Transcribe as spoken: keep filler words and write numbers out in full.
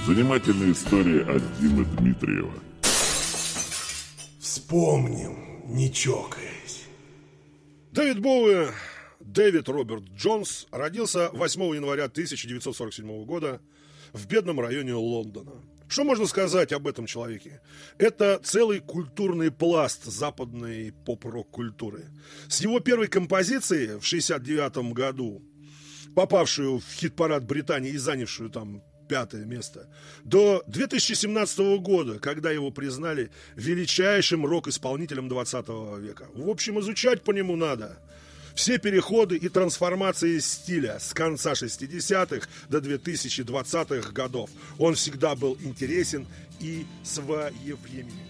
Занимательная история от Димы Дмитриева. Вспомним, не чокаясь. Дэвид Боуи, Дэвид Роберт Джонс, родился восьмого января тысяча девятьсот сорок седьмого года в бедном районе Лондона. Что можно сказать об этом человеке? Это целый культурный пласт западной поп-рок культуры. С его первой композиции в шестьдесят девятом году, попавшую в хит-парад Британии и занявшую там пятое место, до две тысячи семнадцатого года, когда его признали величайшим рок-исполнителем двадцатого века. В общем, изучать по нему надо все переходы и трансформации стиля с конца шестидесятых до две тысячи двадцатых годов. Он всегда был интересен и своевременен.